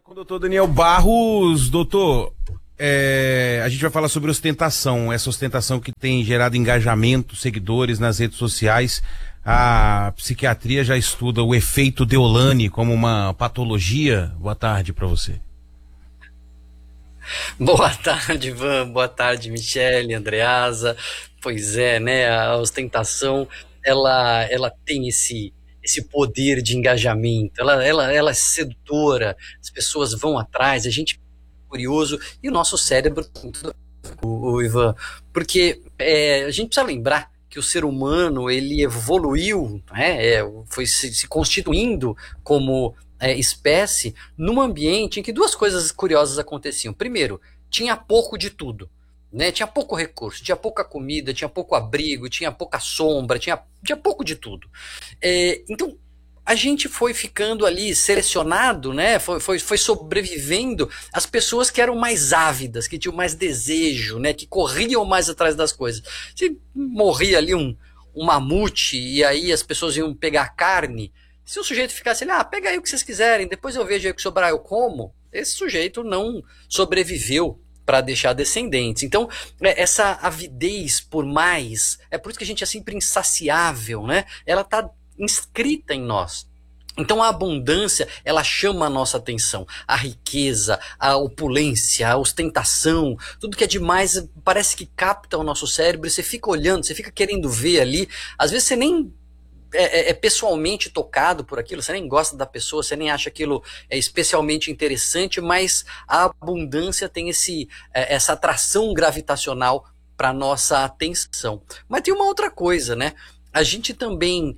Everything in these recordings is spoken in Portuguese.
Com o doutor Daniel Barros. Doutor, a gente vai falar sobre ostentação, essa ostentação que tem gerado engajamento, seguidores nas redes sociais. A psiquiatria já estuda o efeito Deolane como uma patologia. Boa tarde para você. Boa tarde, Ivan. Boa tarde, Michele, Andreasa. Pois é, né? A ostentação, ela tem esse poder de engajamento. Ela é sedutora. As pessoas vão atrás. A gente é curioso e o nosso cérebro, o Ivan, porque a gente precisa lembrar que o ser humano ele evoluiu, né? Foi se constituindo como espécie num ambiente em que duas coisas curiosas aconteciam. Primeiro, tinha pouco de tudo, né? Tinha pouco recurso, tinha pouca comida, tinha pouco abrigo, tinha pouca sombra, tinha pouco de tudo. Então a gente foi ficando ali selecionado, né? Foi sobrevivendo as pessoas que eram mais ávidas, que tinham mais desejo, né? Que corriam mais atrás das coisas. Se morria ali um mamute e aí as pessoas iam pegar carne. Se o sujeito ficasse ali, pega aí o que vocês quiserem, depois eu vejo aí o que sobrar, eu como, esse sujeito não sobreviveu para deixar descendentes. Então, essa avidez por mais, é por isso que a gente é sempre insaciável, né? Ela está inscrita em nós. Então a abundância, ela chama a nossa atenção. A riqueza, a opulência, a ostentação, tudo que é demais parece que capta o nosso cérebro e você fica olhando, você fica querendo ver ali. Às vezes você nem é pessoalmente tocado por aquilo, você nem gosta da pessoa, você nem acha aquilo especialmente interessante, mas a abundância tem essa atração gravitacional para nossa atenção. Mas tem uma outra coisa, né? A gente também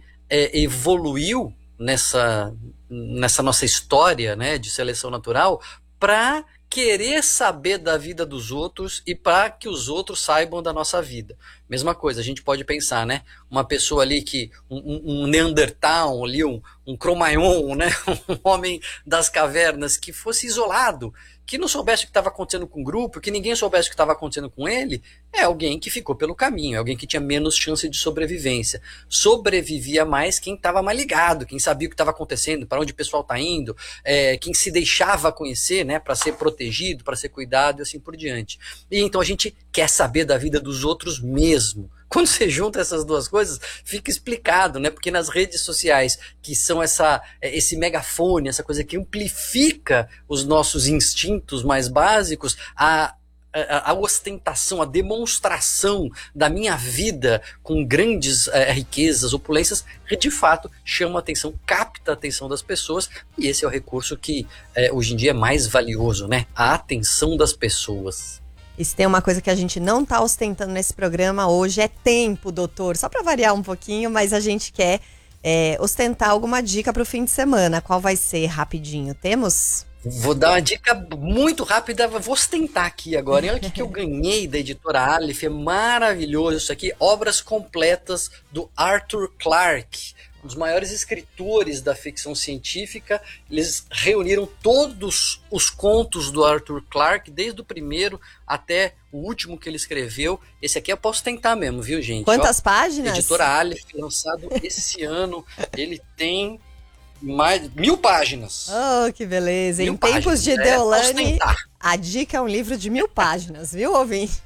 evoluiu nessa nossa história, né, de seleção natural para querer saber da vida dos outros e para que os outros saibam da nossa vida. Mesma coisa, a gente pode pensar, né? Uma pessoa ali que, um Neandertal, ali, um Cro-Magnon, né? Um homem das cavernas que fosse isolado, que não soubesse o que estava acontecendo com o grupo, que ninguém soubesse o que estava acontecendo com ele, é alguém que ficou pelo caminho, é alguém que tinha menos chance de sobrevivência. Sobrevivia mais quem estava mais ligado, quem sabia o que estava acontecendo, para onde o pessoal está indo, quem se deixava conhecer, né, para ser protegido, para ser cuidado e assim por diante. E então a gente quer saber da vida dos outros mesmo. Quando você junta essas duas coisas, fica explicado, né? Porque nas redes sociais, que são esse megafone, essa coisa que amplifica os nossos instintos mais básicos, a ostentação, a demonstração da minha vida com grandes riquezas, opulências, de fato chama a atenção, capta a atenção das pessoas, e esse é o recurso que hoje em dia é mais valioso, né? A atenção das pessoas. E se tem uma coisa que a gente não está ostentando nesse programa hoje é tempo, doutor. Só para variar um pouquinho, mas a gente quer ostentar alguma dica para o fim de semana. Qual vai ser, rapidinho? Temos? Vou dar uma dica muito rápida, vou ostentar aqui agora. E olha o que eu ganhei da editora Aleph, é maravilhoso isso aqui. Obras completas do Arthur Clarke, um dos maiores escritores da ficção científica. Eles reuniram todos os contos do Arthur Clarke, desde o primeiro até o último que ele escreveu. Esse aqui eu posso tentar mesmo, viu, gente? Quantas páginas? Editora Aleph, lançado esse ano. Ele tem mais 1000 páginas. Oh, que beleza. 1000 em tempos páginas, de Deolane, ostentar. a dica é um livro de 1000 páginas, viu, ouvinte?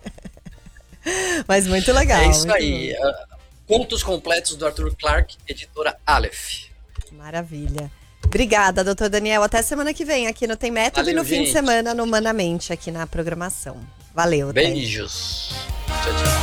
Mas muito legal. É isso muito aí. Contos completos do Arthur Clarke, editora Aleph. Maravilha. Obrigada, doutor Daniel. Até semana que vem aqui no Tem Método. Valeu, e no fim de gente. semana no Humanamente aqui na programação. Valeu. até. Beijos. Tchau, tchau.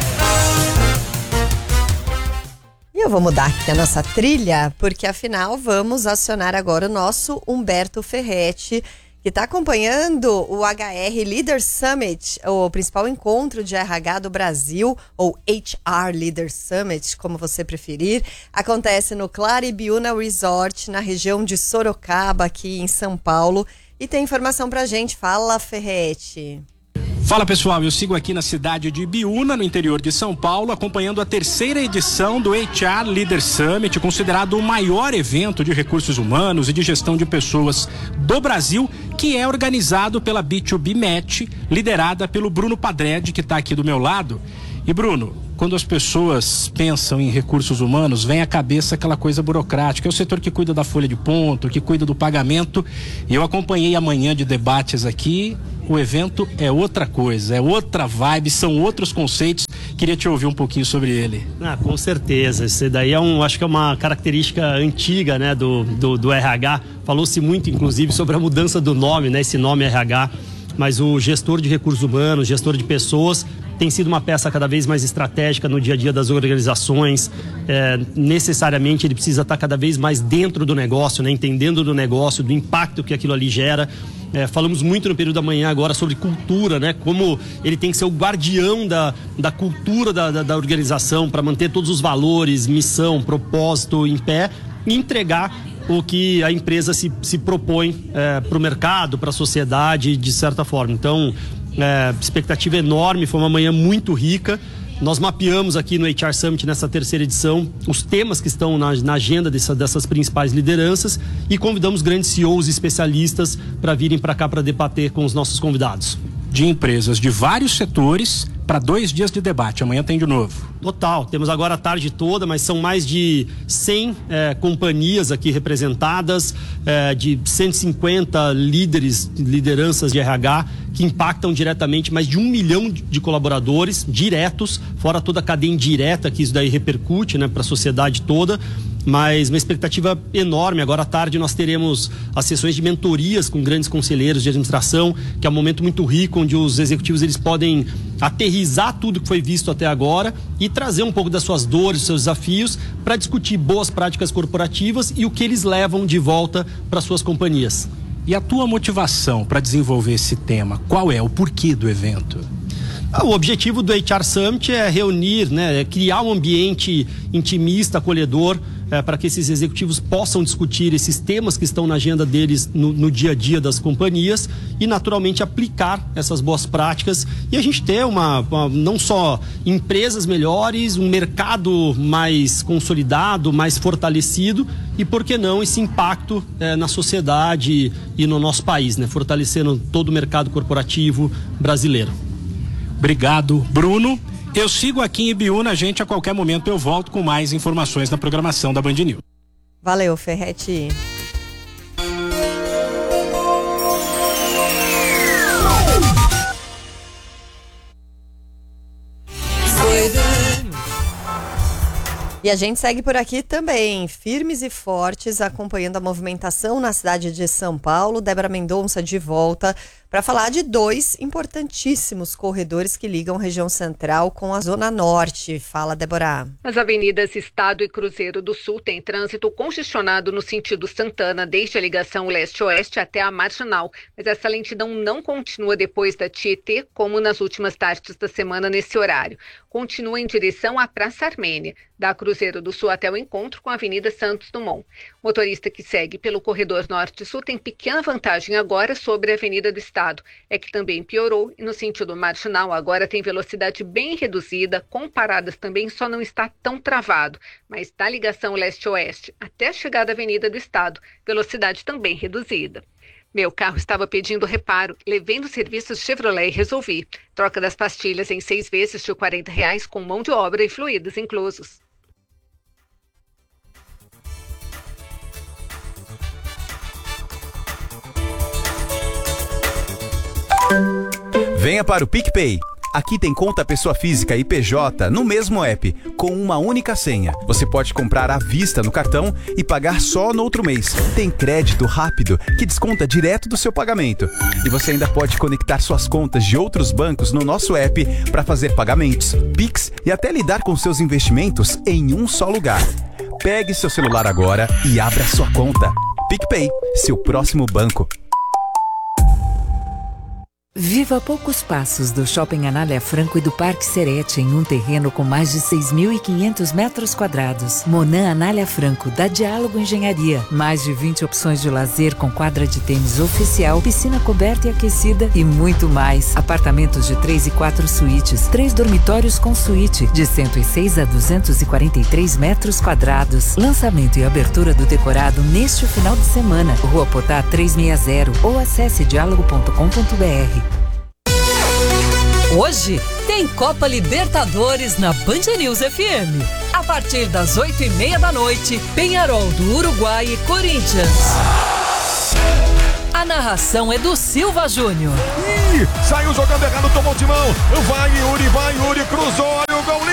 E eu vou mudar aqui a nossa trilha, porque afinal vamos acionar agora o nosso Humberto Ferretti, que está acompanhando o HR Leader Summit, o principal encontro de RH do Brasil, ou HR Leader Summit, como você preferir. Acontece no Claribiúna Resort, na região de Sorocaba, aqui em São Paulo. E tem informação pra gente. Fala, Ferretti. Fala pessoal, eu sigo aqui na cidade de Ibiúna, no interior de São Paulo, acompanhando a 3ª edição do HR Leader Summit, considerado o maior evento de recursos humanos e de gestão de pessoas do Brasil, que é organizado pela B2B Match, liderada pelo Bruno Padred, que está aqui do meu lado. E Bruno, quando as pessoas pensam em recursos humanos, vem à cabeça aquela coisa burocrática. É o setor que cuida da folha de ponto, que cuida do pagamento. E eu acompanhei a manhã de debates aqui. O evento é outra coisa, é outra vibe, são outros conceitos. Queria te ouvir um pouquinho sobre ele. Com certeza. Isso daí acho que é uma característica antiga, né, do RH. Falou-se muito, inclusive, sobre a mudança do nome, né, esse nome RH. Mas o gestor de recursos humanos, gestor de pessoas, tem sido uma peça cada vez mais estratégica no dia a dia das organizações. Necessariamente ele precisa estar cada vez mais dentro do negócio, né? Entendendo do negócio, do impacto que aquilo ali gera. Falamos muito no período da manhã agora sobre cultura, né? Como ele tem que ser o guardião da cultura da organização para manter todos os valores, missão, propósito em pé e entregar o que a empresa se propõe para o mercado, para a sociedade, de certa forma. Então, expectativa enorme, foi uma manhã muito rica. Nós mapeamos aqui no HR Summit, nessa terceira edição, os temas que estão na agenda dessas principais lideranças e convidamos grandes CEOs e especialistas para virem para cá para debater com os nossos convidados. De empresas de vários setores para 2 dias de debate. Amanhã tem de novo. Total. Temos agora a tarde toda, mas são mais de 100 companhias aqui representadas, de 150 lideranças de RH que impactam diretamente mais de 1 milhão de colaboradores diretos, fora toda a cadeia indireta que isso daí repercute, né, para a sociedade toda. Mas uma expectativa enorme. Agora à tarde nós teremos as sessões de mentorias com grandes conselheiros de administração, que é um momento muito rico, onde os executivos eles podem aterrissar tudo que foi visto até agora e trazer um pouco das suas dores, dos seus desafios, para discutir boas práticas corporativas e o que eles levam de volta para suas companhias. E a tua motivação para desenvolver esse tema? Qual é o porquê do evento? O objetivo do HR Summit é reunir, né, criar um ambiente intimista, acolhedor, para que esses executivos possam discutir esses temas que estão na agenda deles no dia a dia das companhias e, naturalmente, aplicar essas boas práticas e a gente ter não só empresas melhores, um mercado mais consolidado, mais fortalecido e, por que não, esse impacto na sociedade e no nosso país, né, fortalecendo todo o mercado corporativo brasileiro. Obrigado, Bruno. Eu sigo aqui em Ibiúna, gente, a qualquer momento eu volto com mais informações na programação da Band News. Valeu, Ferretti. E a gente segue por aqui também, firmes e fortes, acompanhando a movimentação na cidade de São Paulo. Débora Mendonça de volta para falar de 2 importantíssimos corredores que ligam a região central com a zona norte. Fala, Débora. As avenidas Estado e Cruzeiro do Sul têm trânsito congestionado no sentido Santana, desde a ligação leste-oeste até a Marginal. Mas essa lentidão não continua depois da Tietê, como nas últimas tardes da semana nesse horário. Continua em direção à Praça Armênia, da Cruzeiro do Sul até o encontro com a Avenida Santos Dumont. O motorista que segue pelo corredor norte-sul tem pequena vantagem agora sobre a Avenida do Estado. É que também piorou e no sentido Marginal agora tem velocidade bem reduzida, com paradas também só não está tão travado, mas da ligação leste-oeste até a chegada à Avenida do Estado, velocidade também reduzida. Meu carro estava pedindo reparo, levei no serviço Chevrolet e resolvi. Troca das pastilhas em 6 vezes de R$40 com mão de obra e fluidos inclusos. Venha para o PicPay. Aqui tem conta pessoa física e PJ no mesmo app, com uma única senha. Você pode comprar à vista no cartão e pagar só no outro mês. Tem crédito rápido que desconta direto do seu pagamento. E você ainda pode conectar suas contas de outros bancos no nosso app para fazer pagamentos, Pix e até lidar com seus investimentos em um só lugar. Pegue seu celular agora e abra sua conta. PicPay, seu próximo banco. Viva a poucos passos do Shopping Anália Franco e do Parque Serete, em um terreno com mais de 6.500 metros quadrados. Monan Anália Franco, da Diálogo Engenharia. Mais de 20 opções de lazer com quadra de tênis oficial, piscina coberta e aquecida e muito mais. Apartamentos de 3 e 4 suítes, 3 dormitórios com suíte, de 106 a 243 metros quadrados. Lançamento e abertura do decorado neste final de semana. Rua Potá 360 ou acesse diálogo.com.br. Hoje tem Copa Libertadores na Band News FM. A partir das 8h30 da noite, Peñarol do Uruguai e Corinthians. A narração é do Silva Júnior. Saiu jogando errado, tomou timão. Vai Yuri, cruzou, olha o gol.